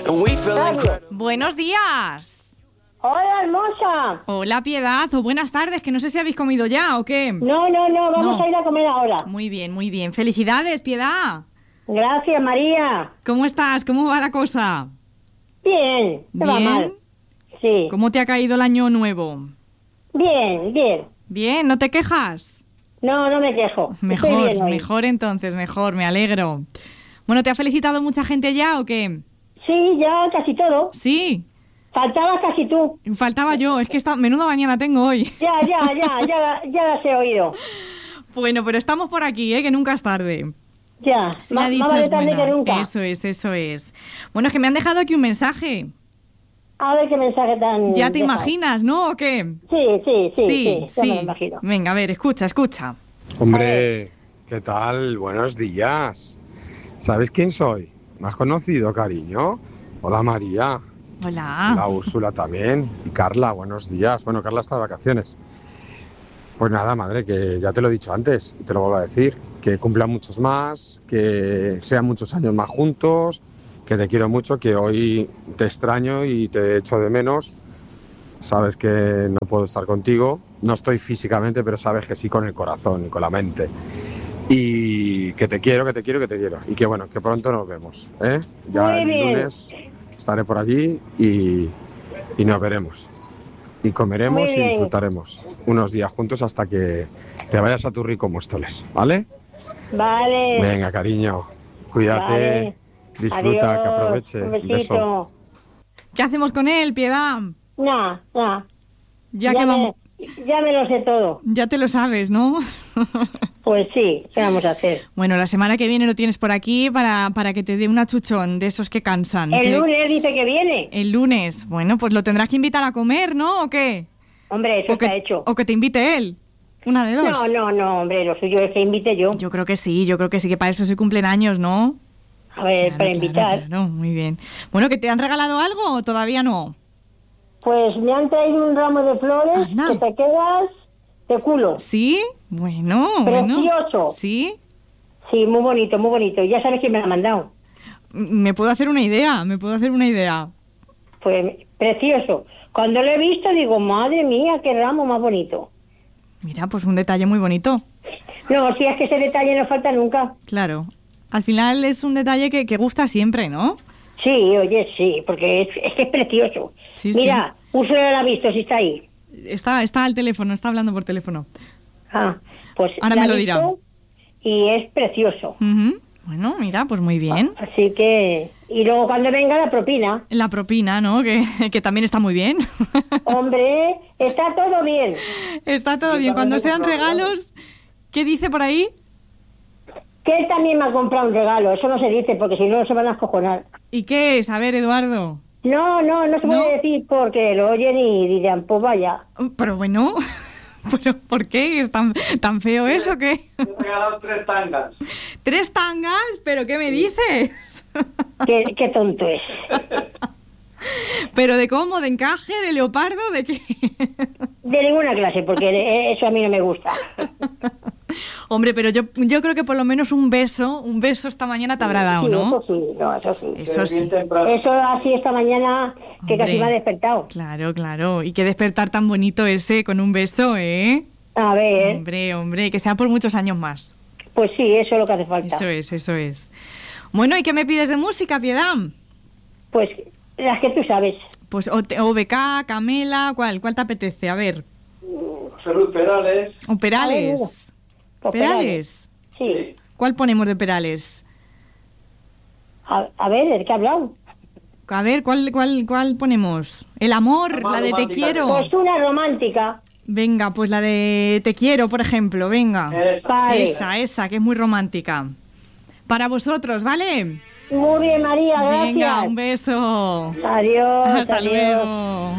Buenos días. Hola, hermosa. Hola, Piedad, o buenas tardes, que no sé si habéis comido ya o qué. No, vamos a ir a comer ahora. Muy bien, muy bien. Felicidades, Piedad. Gracias, María. ¿Cómo estás? ¿Cómo va la cosa? Bien, no va mal. Sí. ¿Cómo te ha caído el año nuevo? Bien. Bien, ¿no te quejas? No me quejo. Mejor entonces, me alegro. Bueno, ¿te ha felicitado mucha gente ya o qué? Sí, ya casi todo. Sí. Faltabas casi tú. Faltaba yo, es que menuda mañana tengo hoy. Ya las he oído. Bueno, pero estamos por aquí, que nunca es tarde. Ya, más vale tarde que nunca. Eso es. Bueno, es que me han dejado aquí un mensaje. A ver qué mensaje tan... Ya te imaginas, ¿no? ¿O qué? Sí, ya me lo imagino. Venga, a ver, escucha. Hombre, ¿qué tal? Buenos días. ¿Sabes quién soy? ¿Me has conocido, cariño? Hola, María. Hola. Hola, Úrsula también. Y Carla, buenos días. Bueno, Carla está de vacaciones. Pues nada, madre, que ya te lo he dicho antes y te lo vuelvo a decir. Que cumplan muchos más, que sean muchos años más juntos, que te quiero mucho, que hoy te extraño y te echo de menos. Sabes que no puedo estar contigo. No estoy físicamente, pero sabes que sí con el corazón y con la mente. Y que te quiero. Y que bueno, que pronto nos vemos, ¿eh? Ya el lunes estaré por allí y nos veremos. Y comeremos y disfrutaremos unos días juntos hasta que te vayas a tu rico Móstoles, ¿vale? Vale. Venga, cariño, cuídate, vale. Disfruta, adiós, que aproveche. Un beso. ¿Qué hacemos con él, Piedad? Nada. Ya me lo sé todo. Ya te lo sabes, ¿no? Pues sí, ¿qué vamos a hacer? Bueno, la semana que viene lo tienes por aquí para que te dé un achuchón de esos que cansan. El lunes dice que viene. El lunes. Bueno, pues lo tendrás que invitar a comer, ¿no? ¿O qué? Hombre, eso está hecho. O que te invite él. Una de dos. No, hombre, lo suyo es que invite yo. Yo creo que sí, que para eso se cumplen años, ¿no? A ver, para invitar. Claro, muy bien. Bueno, ¿que te han regalado algo o todavía no? Pues me han traído un ramo de flores que te quedas de culo. ¿Sí? Bueno. Precioso. ¿Sí? Sí, muy bonito. Ya sabes quién me lo ha mandado. Me puedo hacer una idea. Pues precioso. Cuando lo he visto digo, madre mía, qué ramo más bonito. Mira, pues un detalle muy bonito. No, si es que ese detalle no falta nunca. Claro. Al final es un detalle que gusta siempre, ¿no? Sí, oye, sí, porque es que es precioso. Sí, mira, Úrsula lo ha visto, si está ahí. Está al teléfono, está hablando por teléfono. Pues ahora me lo dirá. Y es precioso. Uh-huh. Bueno, mira, pues muy bien. Así que... Y luego cuando venga la propina. La propina, ¿no? Que también está muy bien. Hombre, está todo bien. Está todo bien. Cuando sean regalos, ¿qué dice por ahí? Que él también me ha comprado un regalo. Eso no se dice porque si no se van a escojonar. ¿Y qué es? A ver, Eduardo. No se puede decir porque lo oyen y dirán, pues vaya. Pero bueno, ¿pero por qué? ¿Es tan feo eso que? Me he regalado 3 tangas. ¿3 tangas? ¿Pero qué me dices? Qué tonto es. ¿Pero de cómo? ¿De encaje? ¿De leopardo? ¿De qué? De ninguna clase, porque eso a mí no me gusta. Hombre, pero yo creo que por lo menos un beso esta mañana te habrá dado, ¿no? Eso sí. Eso sí. Eso así esta mañana que Hombre, casi me ha despertado. Claro. Y qué despertar tan bonito ese con un beso, ¿eh? A ver. Hombre, que sea por muchos años más. Pues sí, eso es lo que hace falta. Eso es. Bueno, ¿y qué me pides de música, Piedad? Pues las que tú sabes. Pues OBK, Camela, ¿cuál te apetece? A ver. Salud, Perales. ¿O Perales? ¿Perales? Sí. ¿Cuál ponemos de Perales? A ver, ¿de qué ha hablado? A ver, ¿cuál ponemos? El amor, la de Te quiero. Pues una romántica. Venga, pues la de Te quiero, por ejemplo, venga. Vale. Esa, que es muy romántica. Para vosotros, ¿vale? Muy bien, María, gracias. Venga, un beso. Adiós. Hasta luego.